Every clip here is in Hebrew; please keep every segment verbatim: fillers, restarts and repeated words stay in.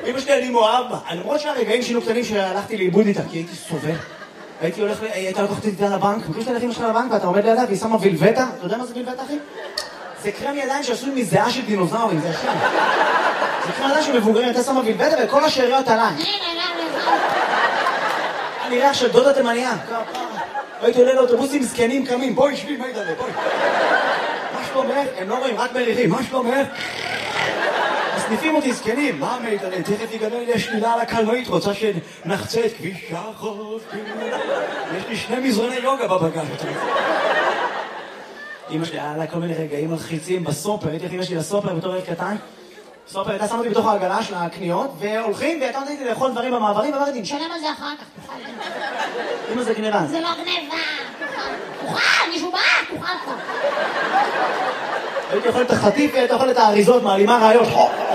אמא שלי אני מאוהב בה. למרות שהרגעים שינו קטנים שהלכתי לאיבוד איתה, כי הייתי סובל. הייתי הולך, הייתה לקחת איתה לבנק, מכיר שאתה הולך אמא שלך לבנק ואתה עומד לידה והיא שמה וילבטה. אתה יודע מה זה וילבטה, אחי? זה קרם ידיים שעשוי מזיעה של דינוזאורים, זה ישן. זה קרם ידיים של מבוגרים, אתה שמה וילבטה וכל השאריות עליי. אני ריח של דודה תימניה. הייתי עולה לאוטובוסים זקנים קמים, בואי שבי, מה ידעלה, בואי. מה שלומך? הם לא רואים, רק מריחים, מה שלומך? מסניפים אותי זקנים, מה מידעלה? תכף יגדל לי השלילה על הקלנועית, רוצה שנחצה את כביש החוף. יש לי שני מזרוני יוגה בבגז. אמא שלי היה לה כל מיני רגעים מלחיצים בסופר, הייתי הכי אמא שלי לסופר בתור ילד קטן. סופר הייתה שמה אותי בתוך העגלה של הקניות, והולכים והייתה נותנת לי לאכול דברים במעברים, ואמרתי, נשלם על זה אחר כך, תוכל. אמא זה גניבה. זה לא גניבה, תוכל. תוכל, מישהו בא, תוכל פה. הייתי אוכל את החטיף והייתי אוכל את האריזות, מעלימה רעיות.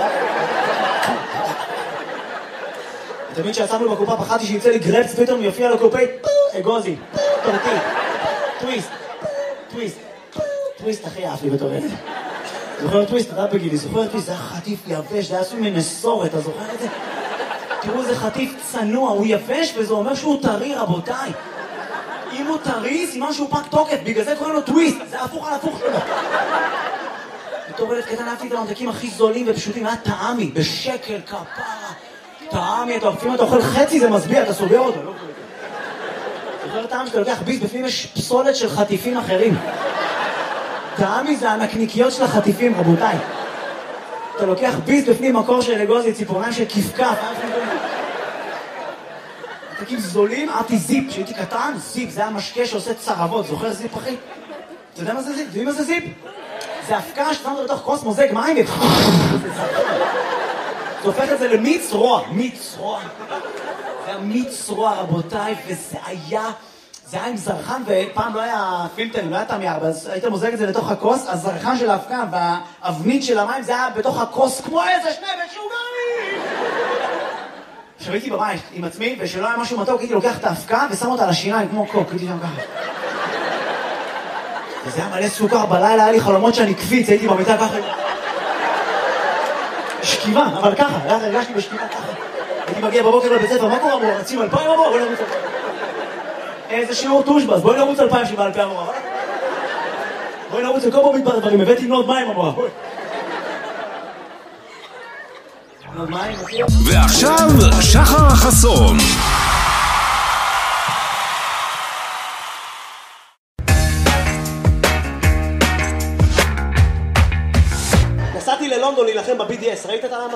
תמיד שיצאנו בקופה פחדתי שיצא לי גרפס, פתאום יופיע לקופי, אגוזי, טורטי, טוויסט, טוויסט, טוויסט הכי אהב לי בתור ילד. זוכר טוויסט, אתה בגילי, זוכר טוויסט, זה היה חטיף יבש, זה היה עשוי מנסורת, אתה זוכר את זה? תראו איזה חטיף צנוע, הוא יבש וזה אומר שהוא טרי, רבותיי. אם הוא טרי, סימן שהוא פג תוקף, בגלל זה קוראים לו טוויסט, זה הפוך על הפוך שלו. בתור ילד קטן אהבתי את הממתקים הכי זולים ופשוטים, היה טעמי, בשקל, כפרה. טעמי, אתה אוכפים, אתה אוכל חצי, זה מסביע, אתה סוגר אותו, לא? זוכר טעם שאתה לוקח ביס, בפנים יש פסולת של חטיפים אחרים. טעמי זה הנקניקיות של החטיפים, רבותיי. אתה לוקח ביס בפנים מקור של אגוזי, ציפורניים של כפכף. ממתקים זולים, אהבתי זיפ, כשהייתי קטן, זיפ, זה היה משקה שעושה צרבות, זוכר זיפ אחי? אתה יודע מה זה זיפ? יודעים מה זה זיפ? זה הפקה ששמת בתוך כוס מוזג מים ו... זה הופך את זה למיץ רוע, מיץ רוע. זה היה מיץ רוע, רבותיי, וזה היה... זה היה עם זרחן, ופעם לא היה פילטר, לא היה תמייר, אז היית מוזג את זה לתוך הכוס, הזרחן של ההפקה והאבנית של המים, זה היה בתוך הכוס כמו איזה שני משוגעים! עכשיו הייתי בבית עם עצמי, ושלא היה משהו מתוק, הייתי לוקח את ההפקה ושם אותה על השיניים כמו קוק, הייתי שם ככה. וזה היה מלא סוכר, בלילה היה לי חלומות שאני קפיץ, הייתי במיטה ככה. שכיבה, אבל ככה, הרגשתי בשכיבה ככה. הייתי מגיע בבוקר לבית ספר, מה קורה אמרו? רצים אלפיים אמרו, בואי נרוץ אלפיים. איזה שיעור טושבס, בואי נרוץ אלפיים שבעה אלפיים אמרו. בואי נרוץ לכל פה מתבר דברים, הבאתי מנות מים אמרו, בואי. מנות מים, בטוח. ועכשיו, שחר חסון. נסעתי ללונדון להילחם ב-בי די אס, ראית את